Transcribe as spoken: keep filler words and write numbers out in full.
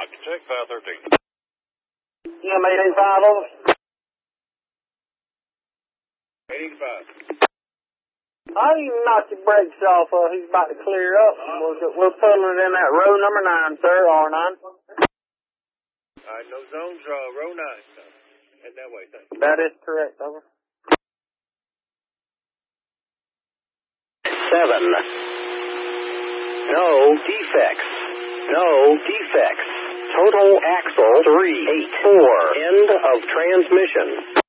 Rock, check five thirteen. Yeah, I'm eight eight five over. eight eight five. I even knocked the brakes off. Uh, he's about to clear up. We're, we're pulling in that row number nine, sir, R nine. All right, no zones, uh, row nine. Head that way, thanks. That is correct, over. Seven. No defects. No defects. Total axle three eight four. End of transmission.